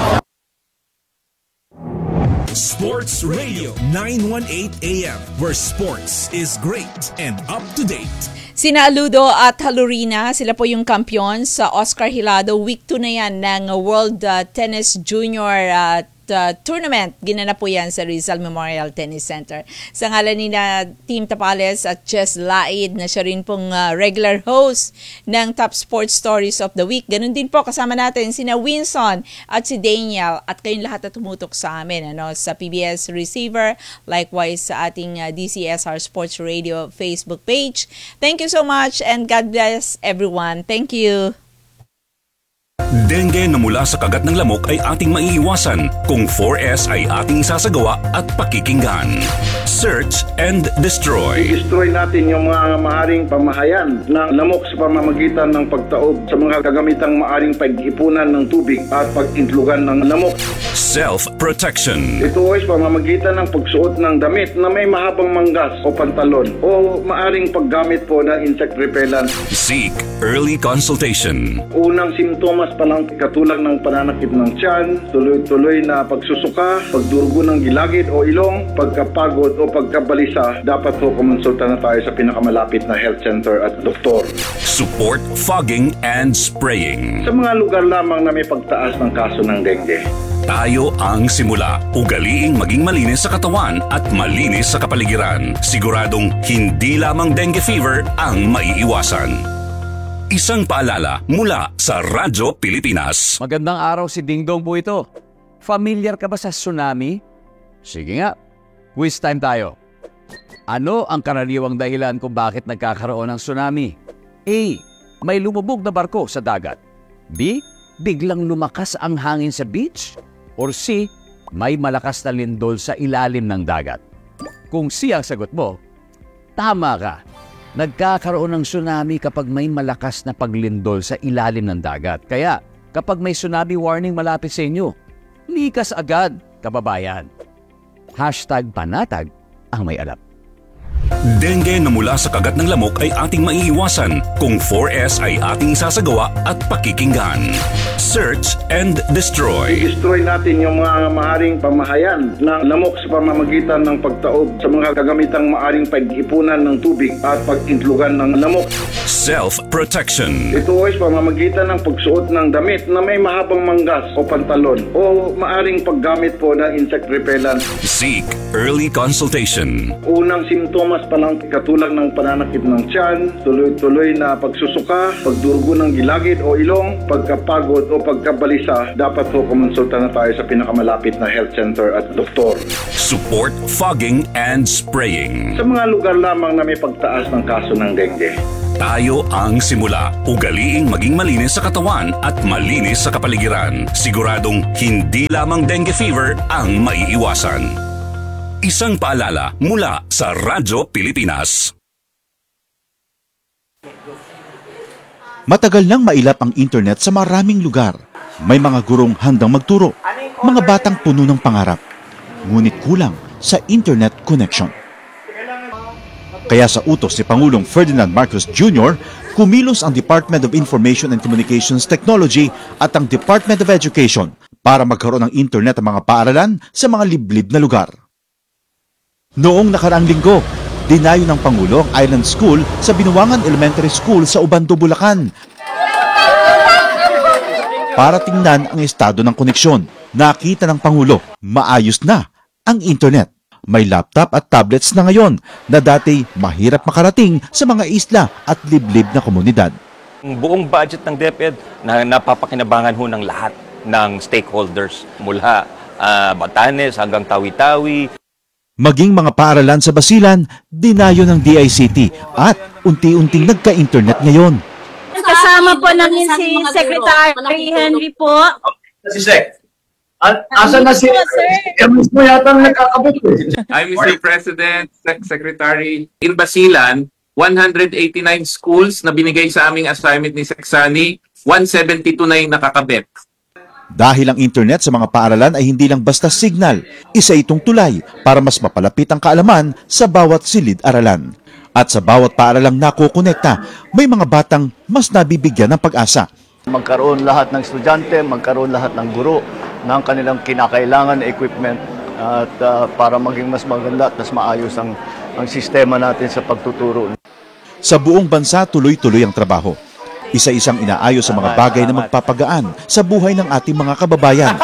Sports Radio nine eighteen A M, where sports is great and up to date. Sina Aludo at Halurina, sila po yung kampiyon sa Oscar Hilado. Week two na yan ng World uh, Tennis Junior uh, uh, Tournament. Ginanap po yan sa Rizal Memorial Tennis Center. Sa ngalan ni na Team Tapales at Jess Laid na siya rin pong uh, regular host ng Top Sports Stories of the Week. Ganun din po kasama natin sina Winson at si Daniel at kayong lahat na tumutok sa amin ano, sa P B S Receiver, likewise sa ating uh, D C S R Sports Radio Facebook page. Thank you so much and God bless everyone. Thank you. Dengue na mula sa kagat ng lamok ay ating maiiwasan kung four S ay ating sasagawa at pakikinggan. Search and destroy. I-destroy natin yung mga maaring pamahayan ng lamok sa pamamagitan ng pagtaob sa mga kagamitang maaring pag-ipunan ng tubig at pag-intlugan ng lamok. Self-protection. Ito ay sa pamamagitan ng pagsuot ng damit na may mahabang manggas o pantalon o maaring paggamit po ng insect repellent. Seek early consultation. Unang simptomas pa lang katulad ng pananakit ng tiyan, tuloy-tuloy na pagsusuka, pagdurugo ng gilagid o ilong, pagkapagod o pagkabalisa, dapat po kumonsulta na tayo sa pinakamalapit na health center at doktor. Support fogging and spraying. Sa mga lugar lamang na may pagtaas ng kaso ng dengue. Tayo ang simula. Ugaliing maging malinis sa katawan at malinis sa kapaligiran. Siguradong hindi lamang dengue fever ang maiiwasan. Isang paalala mula sa Radyo Pilipinas. Magandang araw, si Dingdong po ito. Familiar ka ba sa tsunami? Sige nga, quiz time tayo. Ano ang karaniwang dahilan kung bakit nagkakaroon ng tsunami? A. May lumubog na barko sa dagat. B. Biglang lumakas ang hangin sa beach. Or C. May malakas na lindol sa ilalim ng dagat. Kung C ang sagot mo, tama ka. Nagkakaroon ng tsunami kapag may malakas na paglindol sa ilalim ng dagat. Kaya kapag may tsunami warning malapit sa inyo, likas agad, kababayan. Hashtag panatag ang may alam. Dengue na mula sa kagat ng lamok ay ating maiiwasan kung four S ay ating sasagawa at pakikinggan. Search and destroy. I-destroy natin yung mga maaring pamahayan ng lamok sa pamamagitan ng pagtaob sa mga kagamitang maaring pag-ipunan ng tubig at pag-intlugan ng lamok. Self-protection. Ito ay sa pamamagitan ng pagsuot ng damit na may mahabang manggas o pantalon o maaring paggamit po ng insect repellent. Seek early consultation. Unang simptomas pa pa lang katulang ng pananakit ng tiyan, tuloy-tuloy na pagsusuka, pagdurugo ng gilagid o ilong, pagkapagod o pagkabalisa, dapat po kumonsulta na tayo sa pinakamalapit na health center at doktor. Support fogging and spraying. Sa mga lugar lamang na may pagtaas ng kaso ng dengue. Tayo ang simula. Ugaliing maging malinis sa katawan at malinis sa kapaligiran. Siguradong hindi lamang dengue fever ang maiiwasan. Isang paalala mula sa Radyo Pilipinas. Matagal nang mailap ang internet sa maraming lugar. May mga gurong handang magturo, mga batang puno ng pangarap. Ngunit kulang sa internet connection. Kaya sa utos ni Pangulong Ferdinand Marcos Junior, kumilos ang Department of Information and Communications Technology at ang Department of Education para magkaroon ng internet ang mga paaralan sa mga liblib na lugar. Noong nakaraang linggo, dinayo ng Pangulo ang Island School sa Binuangan Elementary School sa Ubando, Bulacan. Para tingnan ang estado ng koneksyon, nakita ng Pangulo, maayos na ang internet. May laptop at tablets na ngayon na dati mahirap makarating sa mga isla at liblib na komunidad. Ang buong budget ng DepEd na napapakinabangan ho ng lahat ng stakeholders mula uh, Batanes hanggang Tawi-Tawi. Maging mga paaralan sa Basilan, dinayo ng D I C T at unti-unting nagka-internet ngayon. Kasama po namin si Secretary Henry po. Si Sec. At asa na si Emis mo yata ang nakakabot eh. I'm Mister President, Sec Secretary. In Basilan, one hundred eighty-nine schools na binigay sa aming assignment ni Seksani, one seventy-two na yung nakakabit. Dahil ang internet sa mga paaralan ay hindi lang basta signal, isa itong tulay para mas mapalapit ang kaalaman sa bawat silid-aralan. At sa bawat paaralang nakukonekta, may mga batang mas nabibigyan ng pag-asa. Magkaroon lahat ng estudyante, magkaroon lahat ng guro ng kanilang kinakailangan na equipment at uh, para maging mas maganda at mas maayos ang, ang sistema natin sa pagtuturo. Sa buong bansa, tuloy-tuloy ang trabaho. Isa-isang inaayos sa mga bagay na magpapagaan sa buhay ng ating mga kababayan.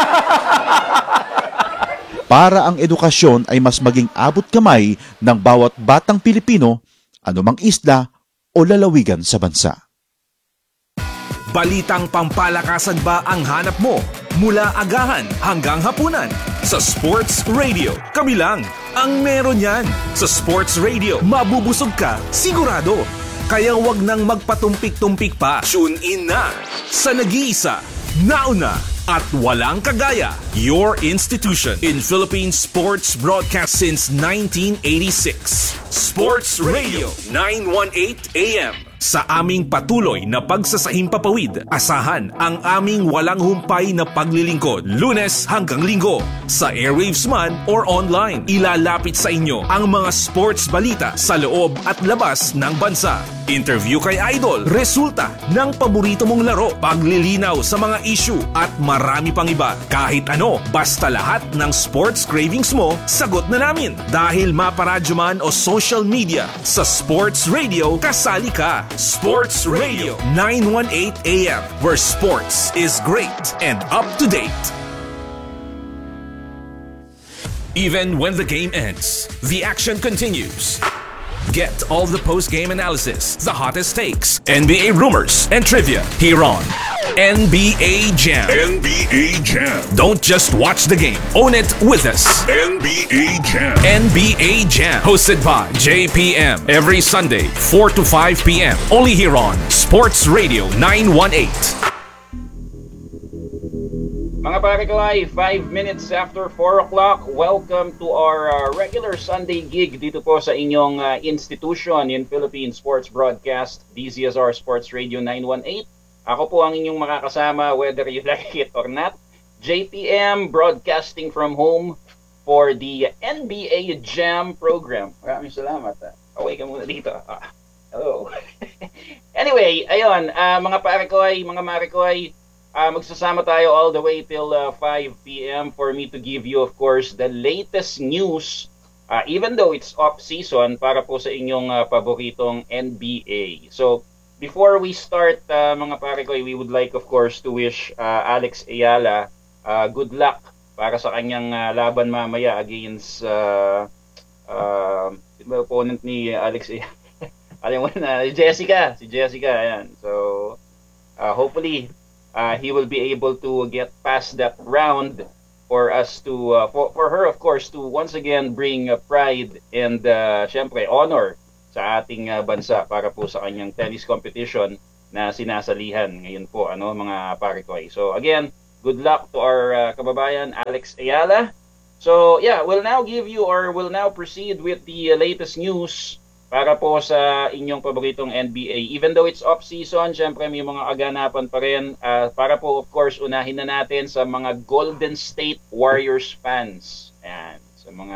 Para ang edukasyon ay mas maging abot kamay ng bawat batang Pilipino, anumang isla o lalawigan sa bansa. Balitang pampalakasan ba ang hanap mo? Mula agahan hanggang hapunan. Sa Sports Radio, kami lang ang meron yan. Sa Sports Radio, mabubusog ka, sigurado. Kaya wag nang magpatumpik-tumpik pa. Tune in na sa nag-iisa, nauna at walang kagaya. Your institution in Philippine sports broadcast since nineteen eighty-six. Sports Radio nine eighteen A M. Sa aming patuloy na pagsasahimpapawid, asahan ang aming walang humpay na paglilingkod, Lunes hanggang Linggo. Sa airwaves man or online, ilalapit sa inyo ang mga sports balita sa loob at labas ng bansa. Interview kay Idol, resulta ng paborito mong laro, paglilinaw sa mga issue at marami pang iba. Kahit ano, basta lahat ng sports cravings mo, sagot na namin. Dahil maparadyo man o social media, sa Sports Radio, kasali ka. Sports Radio nine eighteen A M, where sports is great and up to date. Even when the game ends, the action continues. Get all the post-game analysis, the hottest takes, N B A rumors, and trivia here on N B A Jam. N B A Jam. Don't just watch the game, own it with us. N B A Jam. N B A Jam, hosted by J P M every Sunday, four to five P M Only here on Sports Radio nine eighteen. Mga pare ko ay five minutes after four o'clock. Welcome to our uh, regular Sunday gig dito po sa inyong uh, institution in Philippine Sports Broadcast, D Z S R Sports Radio nine eighteen. Ako po ang inyong makakasama whether you like it or not. J P M broadcasting from home for the N B A Jam program. Maraming salamat. Ah. Away ka muna dito. Ah. Hello. Anyway, ayun, uh, mga pare ko ay, mga mare ko ay, Uh, magsasama tayo all the way till uh, five P M for me to give you, of course, the latest news, uh, even though it's off-season, para po sa inyong uh, paboritong N B A. So, before we start, uh, mga pare ko, we would like, of course, to wish uh, Alex Ayala uh, good luck para sa kanyang uh, laban mamaya against uh, Um, uh, opponent ni Alex Ayala. Alam mo na, si Jessica. Si Jessica, ayan. So, uh, hopefully, uh, he will be able to get past that round for us to, uh, for, for her, of course, to once again bring uh, pride and, uh, syempre, honor sa ating uh, bansa para po sa kanyang tennis competition na sinasalihan ngayon po, ano, mga parikoy. So again, good luck to our uh, kababayan Alex Ayala. So yeah, we'll now give you or we'll now proceed with the uh, latest news para po sa inyong paboritong N B A. Even though it's off-season, syempre may mga aganapan pa rin. Uh, para po, of course, unahin na natin sa mga Golden State Warriors fans. Ayan, sa mga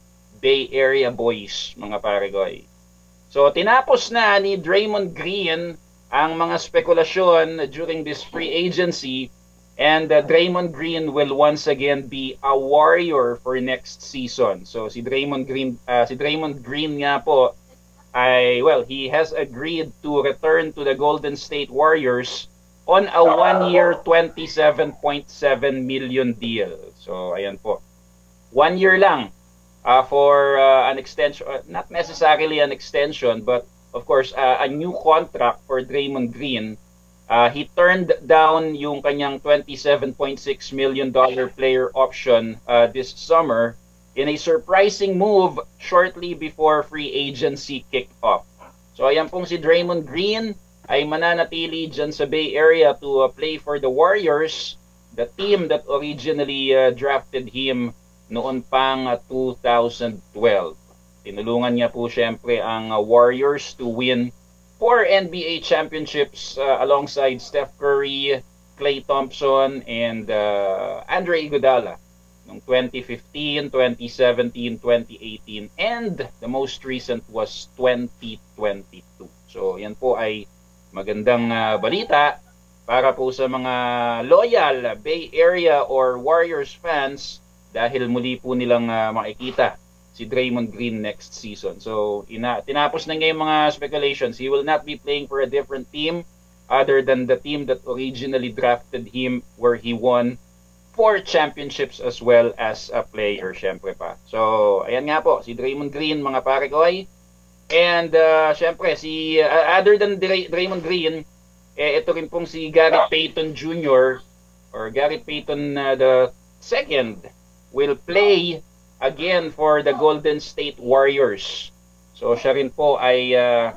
Bay Area boys, mga parikoy. So tinapos na ni Draymond Green ang mga spekulasyon during this free agency, and uh, Draymond Green will once again be a Warrior for next season. So si Draymond Green, uh, si Draymond Green nga po ay, well, he has agreed to return to the Golden State Warriors on a one-year twenty-seven point seven million deal. So ayan po, one year lang uh, for uh, an extension, uh, not necessarily an extension, but of course, uh, a new contract for Draymond Green. Uh, he turned down yung kanyang twenty-seven point six million dollars player option uh, this summer in a surprising move shortly before free agency kicked off. So ayan pong si Draymond Green ay mananatili dyan sa Bay Area to uh, play for the Warriors, the team that originally uh, drafted him noon pang uh, two thousand twelve. Tinulungan niya po syempre ang uh, Warriors to win four N B A championships uh, alongside Steph Curry, Klay Thompson, and uh, Andre Iguodala noong twenty fifteen, twenty seventeen, twenty eighteen, and the most recent was twenty twenty-two. So yan po ay magandang uh, balita para po sa mga loyal Bay Area or Warriors fans dahil muli po nilang uh, makikita si Draymond Green next season. So, ina tinapos na ngayon mga speculations. He will not be playing for a different team other than the team that originally drafted him, where he won four championships as well as a player, syempre pa. So, ayan nga po, si Draymond Green, mga parekoy. And, uh, syempre, si, uh, other than Dray Draymond Green, eh, ito rin pong si Gary Payton Junior or Gary Payton uh, the second will play again for the Golden State Warriors. So siya rin po ay uh,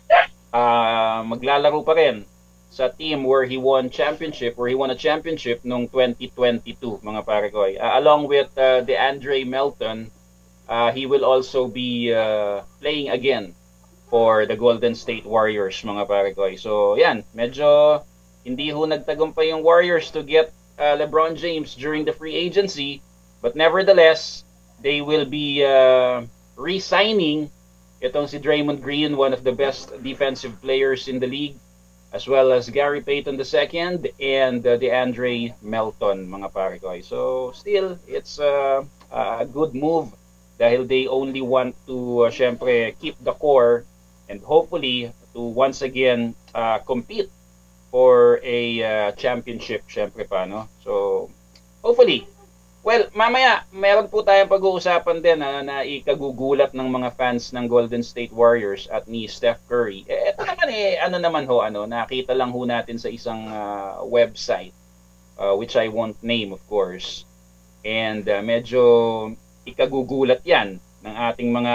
uh, maglalaro pa rin sa team where he won championship, where he won a championship noong twenty twenty-two, mga parekoy. Uh, along with uh, DeAndre Melton, uh, he will also be uh, playing again for the Golden State Warriors, mga parekoy. So yan, medyo hindi ho nagtagumpay yung Warriors to get uh, LeBron James during the free agency, but nevertheless, they will be uh, re-signing itong si Draymond Green, one of the best defensive players in the league, as well as Gary Payton the second and uh, DeAndre Melton, mga parekoy. So still, it's uh, a good move dahil they only want to uh, syempre keep the core and hopefully to once again uh, compete for a uh, championship, syempre pa, no? So hopefully. Well, mamaya, meron po tayong pag-uusapan din na, na ikagugulat ng mga fans ng Golden State Warriors at ni Steph Curry. Eh, ito naman eh, ano naman ho, ano, nakita lang ho natin sa isang uh, website, uh, which I won't name, of course. And uh, medyo ikagugulat yan ng ating mga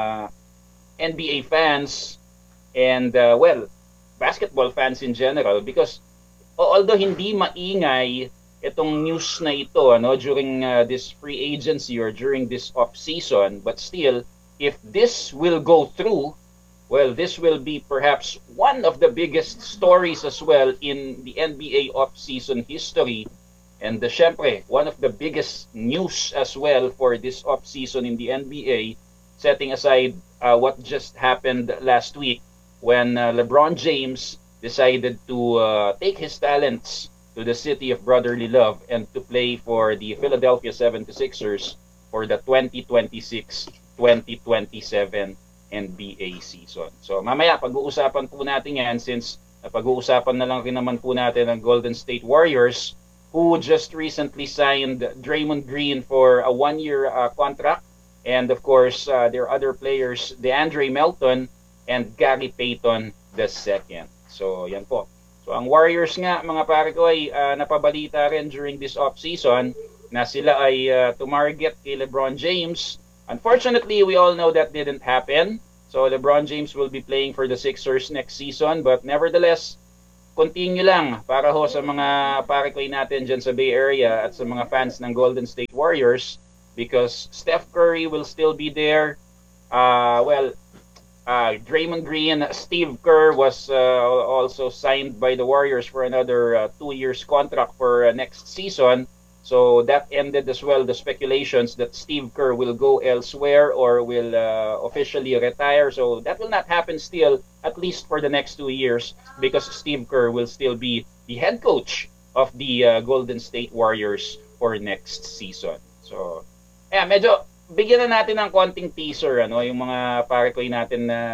N B A fans and, uh, well, basketball fans in general, because although hindi maingay itong news na ito, ano, during uh, this free agency or during this off-season, but still, if this will go through, well, this will be perhaps one of the biggest stories as well in the N B A off-season history, and uh, syempre, one of the biggest news as well for this off-season in the N B A, setting aside uh, what just happened last week when uh, LeBron James decided to uh, take his talents to the city of brotherly love and to play for the Philadelphia seventy-sixers for the twenty twenty-six twenty twenty-seven N B A season. So mamaya pag-uusapan po natin yan, since pag-uusapan na lang rin naman po natin ang Golden State Warriors, who just recently signed Draymond Green for a one-year uh, contract And of course, uh, there are other players, DeAndre Melton and Gary Payton the second. So, yan po. So, ang Warriors nga, mga pare ko, ay uh, napabalita rin during this off-season na sila ay uh, tumarget kay LeBron James. Unfortunately, we all know that didn't happen. So, LeBron James will be playing for the Sixers next season. But nevertheless, continue lang para ho sa mga pare ko natin dyan sa Bay Area at sa mga fans ng Golden State Warriors. Because Steph Curry will still be there. Uh, well, uh, Draymond Green, Steve Kerr was uh, also signed by the Warriors for another uh, two years contract for uh, next season. So that ended as well the speculations that Steve Kerr will go elsewhere or will uh, officially retire. So that will not happen still, at least for the next two years, because Steve Kerr will still be the head coach of the uh, Golden State Warriors for next season. So, eh, medyo bigyan na natin ng konting teaser, ano, yung mga pare-koy natin na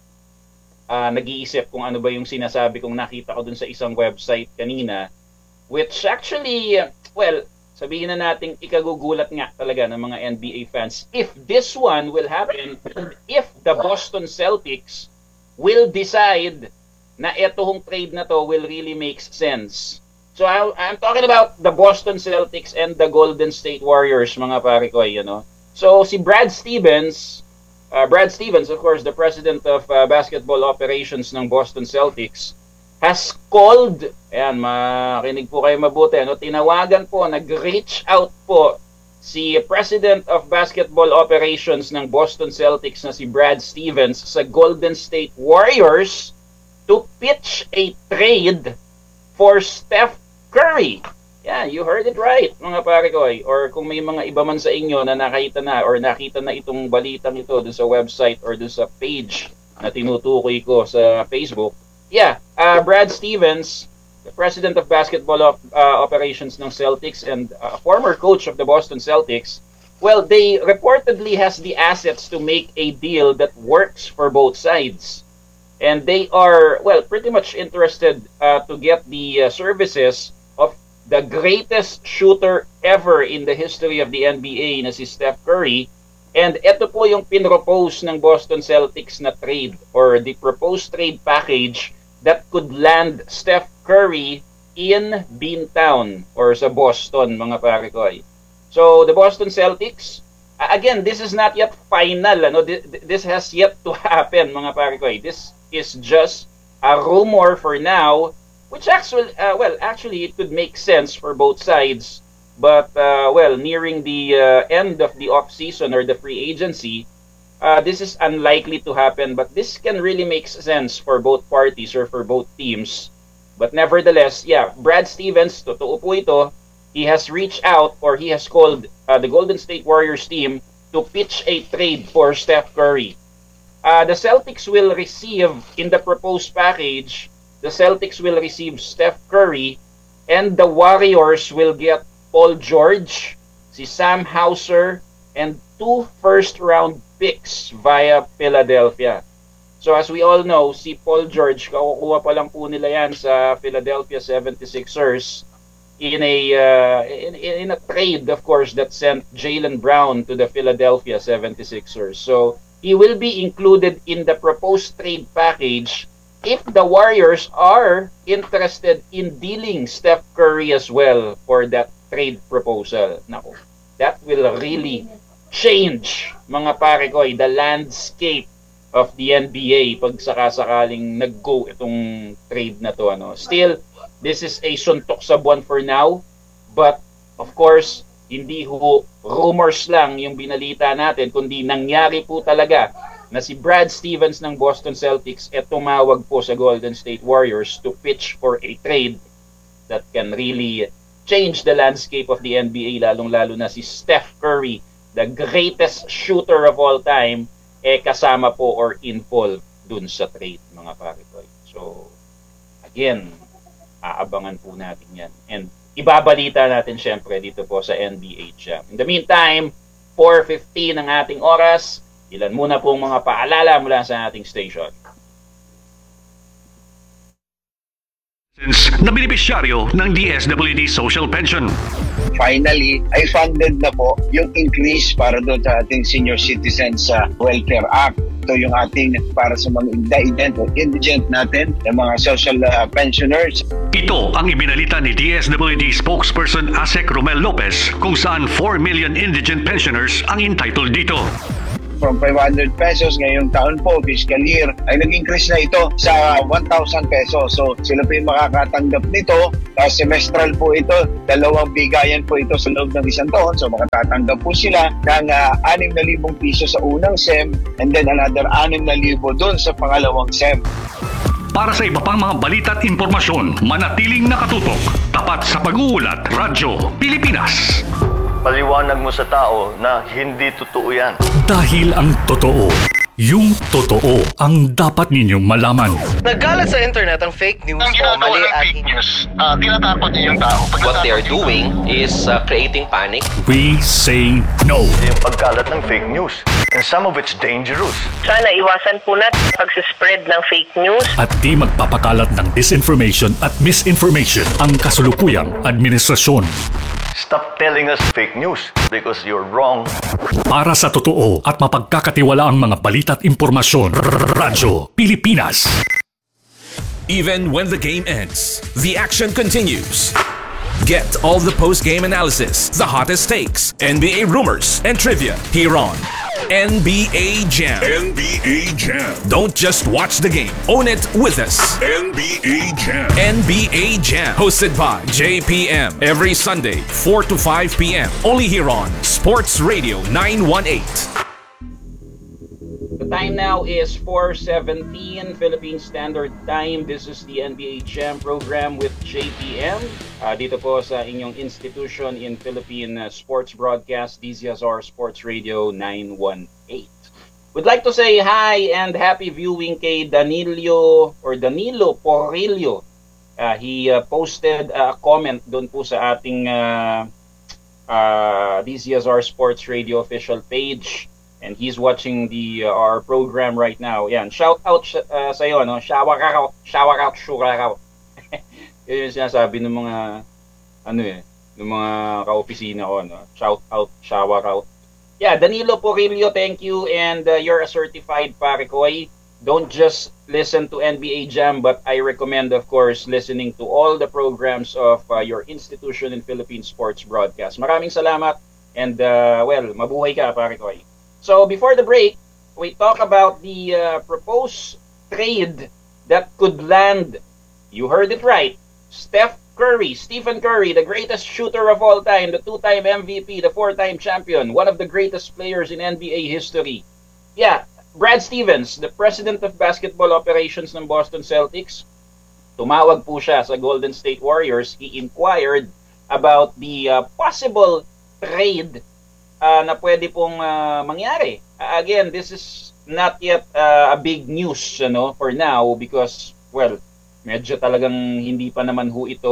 uh, nag-iisip kung ano ba yung sinasabi kong nakita ko dun sa isang website kanina, which actually, well, sabihin na natin ikagugulat nga talaga ng mga N B A fans if this one will happen, if the Boston Celtics will decide na etong trade na to will really make sense. So I, I'm talking about the Boston Celtics and the Golden State Warriors, mga pare ko, you know. So si Brad Stevens, uh, Brad Stevens, of course, the president of uh, basketball operations ng Boston Celtics, has called, ayan, makinig po kayo mabuti, ano, tinawagan po, nag-reach out po si president of basketball operations ng Boston Celtics na si Brad Stevens sa Golden State Warriors to pitch a trade for Steph Curry. Yeah, you heard it right, mga pare ko. Or kung may mga iba man sa inyo na nakita na or nakita na itong balitang ito dun sa website or dun sa page na tinutukoy ko sa Facebook. Yeah, uh, Brad Stevens, the president of basketball op uh, operations ng Celtics and uh, former coach of the Boston Celtics, well, they reportedly has the assets to make a deal that works for both sides. And they are, well, pretty much interested uh, to get the uh, services of the greatest shooter ever in the history of the N B A na si Steph Curry. And ito po yung pinropose ng Boston Celtics na trade or the proposed trade package that could land Steph Curry in Beantown or sa Boston, mga pare ko. So the Boston Celtics, again, this is not yet final. Ano? This has yet to happen, mga pare ko. This is just a rumor for now, which actually, uh, well, actually it could make sense for both sides. But, uh, well, nearing the uh, end of the off-season or the free agency, uh, this is unlikely to happen. But this can really make sense for both parties or for both teams. But nevertheless, yeah, Brad Stevens, totoo po ito, he has reached out or he has called uh, the Golden State Warriors team to pitch a trade for Steph Curry. Uh, the Celtics will receive, in the proposed package, the Celtics will receive Steph Curry and the Warriors will get Paul George, si Sam Hauser, and two first-round picks via Philadelphia. So as we all know, si Paul George, kakukuha pa lang po nila yan sa Philadelphia seventy-sixers in a, uh, in, in a trade, of course, that sent Jaylen Brown to the Philadelphia seventy-sixers. So he will be included in the proposed trade package if the Warriors are interested in dealing Steph Curry as well for that trade proposal. Naku, that will really change, mga pare ko, the landscape of the N B A pag sakasakaling nag-go itong trade na to. Ano. Still, this is a suntok sa buwan for now, but of course, hindi ho rumors lang yung binalita natin, kundi nangyari po talaga na si Brad Stevens ng Boston Celtics e tumawag po sa Golden State Warriors to pitch for a trade that can really change the landscape of the N B A, lalong-lalo na si Steph Curry, the greatest shooter of all time, eh kasama po or involved dun sa trade, mga pare ko. So, again, aabangan po natin yan. And ibabalita natin syempre dito po sa N B A Jam. In the meantime, four fifteen ang ating oras. Ilan muna pong mga paalala mula sa ating station. Na benepisyaryo ng D S W D Social Pension. finally ay funded na po yung increase para doon sa ating Senior Citizens uh, Welfare Act. Ito yung ating para sa mga indigent o indigent natin, yung mga social uh, pensioners. Ito ang ibinalita ni D S W D spokesperson Asek Romel Lopez kung saan four million indigent pensioners ang entitled dito. From five hundred pesos ngayong taon po, fiscal year, ay nag-increase na ito sa one thousand pesos. So sila po yung makakatanggap nito. Uh, semestral po ito, dalawang bigayan po ito sa loob ng isang taon. So makatatanggap po sila ng uh, six thousand piso sa unang S E M and then another six thousand doon sa pangalawang S E M. Para sa iba pang mga balita at impormasyon, manatiling nakatutok. Tapat sa pag-uulat, Radyo Pilipinas. Paliwanag mo sa tao na hindi totoo yan. Dahil ang totoo, yung totoo ang dapat ninyong malaman. Nagkalat sa internet ang fake news o mali at fake news. Uh, tinatakot niyo yung tao. What they are doing is uh, creating panic. We say no. Yung pagkalat ng fake news. And some of it's dangerous. Sana iwasan po natin pag-spread ng fake news. At di magpapakalat ng disinformation at misinformation ang kasulukuyang administrasyon. Stop telling us fake news because you're wrong. Para sa totoo at mapagkakatiwalaang mga balita at impormasyon, Radyo Pilipinas. Even when the game ends, the action continues. Get all the post-game analysis, the hottest takes, N B A rumors, and trivia here on N B A Jam. N B A Jam. Don't just watch the game. Own it with us. N B A Jam. N B A Jam. Hosted by J P M. Every Sunday, four to five p.m. Only here on Sports Radio nine one eight. The time now is four seventeen Philippine Standard Time. This is the N B A Jam program with J P M. Uh, dito po sa inyong institution in Philippine uh, sports broadcast, D Z S R Sports Radio nine one eight. Would like to say hi and happy viewing kay Danilo or Danilo Porrillo. Uh, he uh, posted a comment doon po sa ating uh, uh, D Z S R Sports Radio official page. And he's watching the uh, our program right now. Yan, shout out uh, sa iyo, no? Shower out, shower out, shower out. Yun yung sinasabi ng mga ano eh, ng mga ka-opisina ko, no? Shout out, shower out. Yeah, Danilo Porrillo, thank you, and uh, you're a certified parekoy. Don't just listen to N B A Jam, but I recommend, of course, listening to all the programs of uh, your institution in Philippine sports broadcast. Maraming salamat, and uh, well, mabuhay ka, parekoy. So before the break, we talk about the uh, proposed trade that could land, you heard it right, Steph Curry, Stephen Curry, the greatest shooter of all time, the two-time M V P, the four-time champion, one of the greatest players in N B A history. Yeah, Brad Stevens, the president of basketball operations ng Boston Celtics, tumawag po siya sa Golden State Warriors. He inquired about the uh, possible trade Uh, na pwede pong uh, mangyari. Uh, again, this is not yet uh, a big news, ano, for now because, well, medyo talagang hindi pa naman ho ito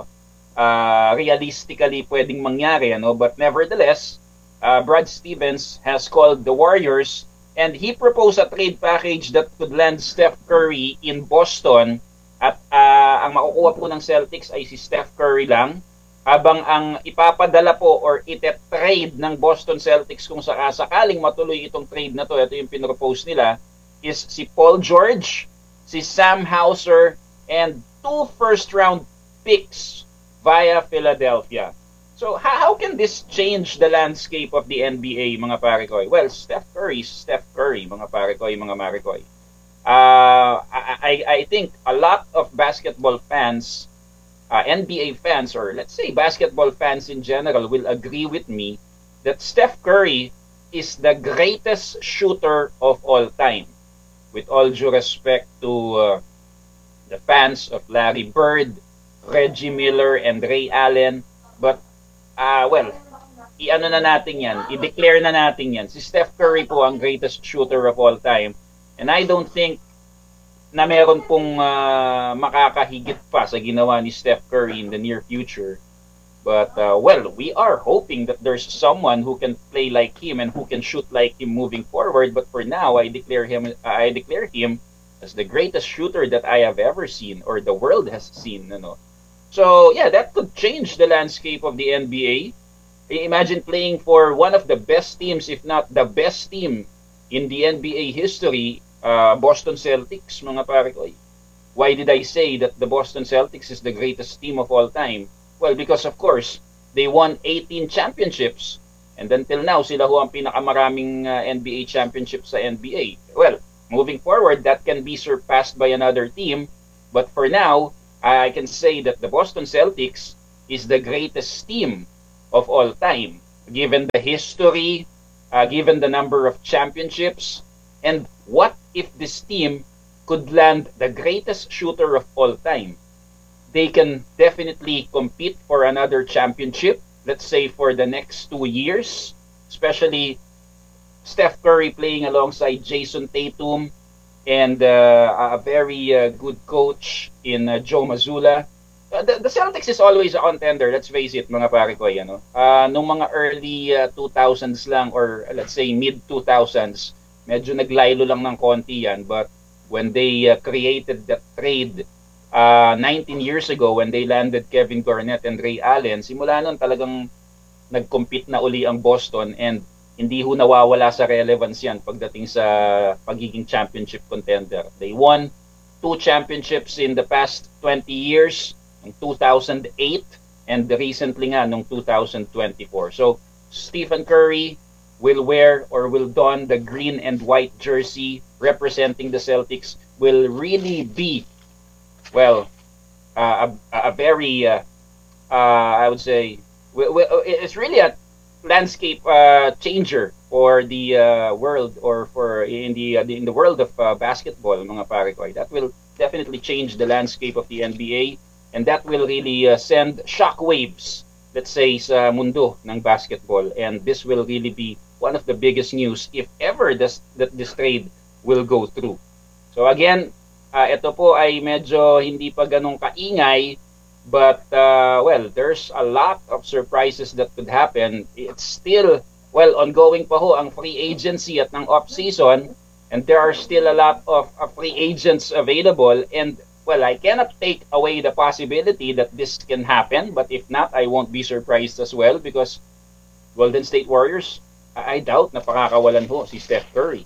uh, realistically pwedeng mangyari, ano, but nevertheless, uh, Brad Stevens has called the Warriors and he proposed a trade package that could land Steph Curry in Boston at uh, ang makukuha po ng Celtics ay si Steph Curry lang. Habang ang ipapadala po or ite-trade ng Boston Celtics kung sakasakaling matuloy itong trade na to, ito yung pinropose nila, is si Paul George, si Sam Hauser, and two first-round picks via Philadelphia. So how can this change the landscape of the N B A, mga parekoy? Well, Steph Curry, Steph Curry, mga parekoy, mga marekoy. Uh, I, I think a lot of basketball fans, Uh, N B A fans, or let's say basketball fans in general, will agree with me that Steph Curry is the greatest shooter of all time. With all due respect to uh, the fans of Larry Bird, Reggie Miller, and Ray Allen, but, uh, well, i-ano na natin yan, i-declare na natin yan. Si Steph Curry po ang greatest shooter of all time. And I don't think na meron pong uh, makakahigit pa sa ginawa ni Steph Curry in the near future. But, uh, well, we are hoping that there's someone who can play like him and who can shoot like him moving forward. But for now, I declare him, I declare him as the greatest shooter that I have ever seen or the world has seen. Ano? So yeah, that could change the landscape of the N B A. Imagine playing for one of the best teams, if not the best team in the N B A history, uh, Boston Celtics, mga pare ko. Why did I say that the Boston Celtics is the greatest team of all time? Well, because of course, they won eighteen championships. And until now, sila ho ang pinakamaraming uh, N B A championships sa N B A. Well, moving forward, that can be surpassed by another team. But for now, I can say that the Boston Celtics is the greatest team of all time, given the history, uh, given the number of championships. And what if this team could land the greatest shooter of all time? They can definitely compete for another championship, let's say for the next two years, especially Steph Curry playing alongside Jason Tatum and uh, a very uh, good coach in uh, Joe Mazzulla. Uh, the, the Celtics is always a contender, let's face it, mga pare ko, ano? Uh, nung mga early uh, two thousands lang, or uh, let's say mid two thousands, medyo naglaylo lang ng konti yan. But when they uh, created that trade uh, nineteen years ago, when they landed Kevin Garnett and Ray Allen, simula nun talagang nag-compete na uli ang Boston, and hindi ho nawawala sa relevance yan pagdating sa pagiging championship contender. They won two championships in the past twenty years, in two thousand eight, and recently nga nung two thousand twenty-four. So Stephen Curry will wear or will don the green and white jersey representing the Celtics, will really be, well, uh, a, a very, uh, uh, I would say, it's really a landscape uh, changer for the uh, world, or for in the uh, in the world of uh, basketball, mga pare ko. That will definitely change the landscape of the N B A, and that will really uh, send shockwaves, let's say, sa mundo ng basketball. And this will really be one of the biggest news if ever this, that this trade will go through. So again, uh, ito po ay medyo hindi pa ganong kaingay. But, uh, well, there's a lot of surprises that could happen. It's still, well, ongoing pa ho ang free agency at ng off-season. And there are still a lot of uh, free agents available. And, well, I cannot take away the possibility that this can happen. But if not, I won't be surprised as well. Because Golden State Warriors, I doubt na pakakawalan ho si Steph Curry.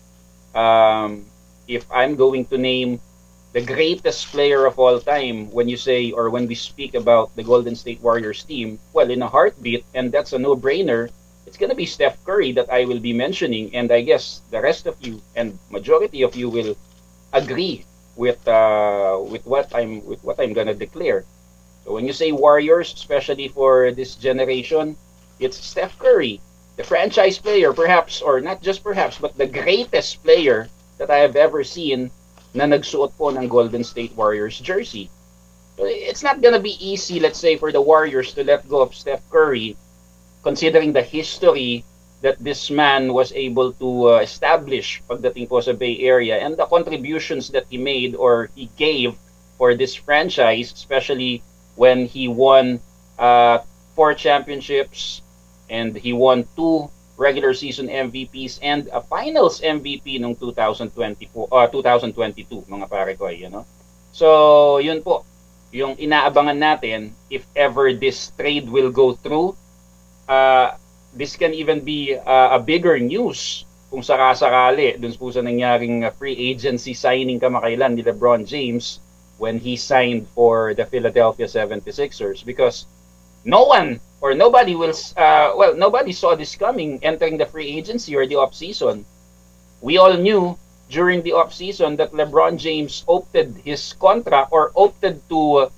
Um, if I'm going to name the greatest player of all time, when you say, or when we speak about the Golden State Warriors team, well, in a heartbeat, and that's a no-brainer, it's going to be Steph Curry that I will be mentioning, and I guess the rest of you and majority of you will agree with uh, with what I'm with what I'm going to declare. So when you say Warriors, especially for this generation, it's Steph Curry, the franchise player, perhaps, or not just perhaps, but the greatest player that I have ever seen na nagsuot po ng Golden State Warriors jersey. So it's not gonna be easy, let's say, for the Warriors to let go of Steph Curry, considering the history that this man was able to uh, establish pagdating po sa Bay Area, and the contributions that he made or he gave for this franchise, especially when he won uh, four championships and he won two regular season M V Ps and a finals M V P noong two thousand twenty-four, uh, two thousand twenty-two, mga pare ko, you know? So, yun po, yung inaabangan natin, if ever this trade will go through, uh, this can even be uh, a bigger news kung sakasakali dun po sa nangyaring free agency signing kamakailan ni LeBron James when he signed for the Philadelphia seventy-sixers, because no one or nobody will, uh, well, nobody saw this coming entering the free agency or the off-season. We all knew during the off-season that LeBron James opted his contract, or opted to,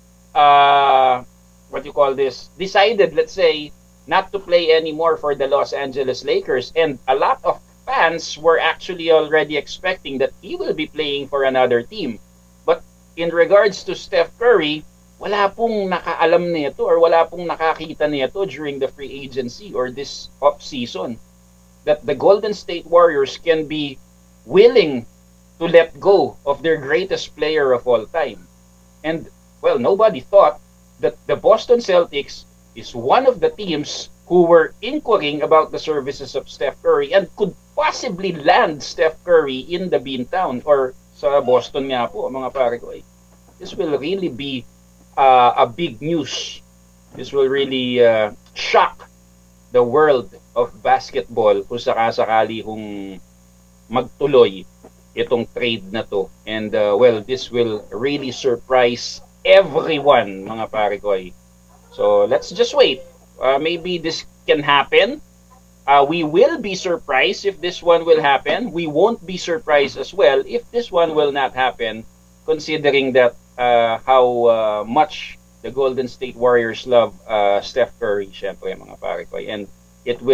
uh, what do you call this, decided, let's say, not to play anymore for the Los Angeles Lakers. And a lot of fans were actually already expecting that he will be playing for another team. But in regards to Steph Curry, wala pong nakaalam nito or wala pong nakakita nito during the free agency or this off-season that the Golden State Warriors can be willing to let go of their greatest player of all time. And, well, nobody thought that the Boston Celtics is one of the teams who were inquiring about the services of Steph Curry and could possibly land Steph Curry in the Beantown or sa Boston nga po, mga pare ko. This will really be uh, a big news. This will really uh, shock the world of basketball kung sakasakali kung magtuloy itong trade na to. And uh, well, this will really surprise everyone, mga pare ko. So let's just wait. Uh, maybe this can happen. Uh, we will be surprised if this one will happen. We won't be surprised as well if this one will not happen, considering that uh, how uh, much the Golden State Warriors love uh, Steph Curry, syempre, mga pare ko. And it will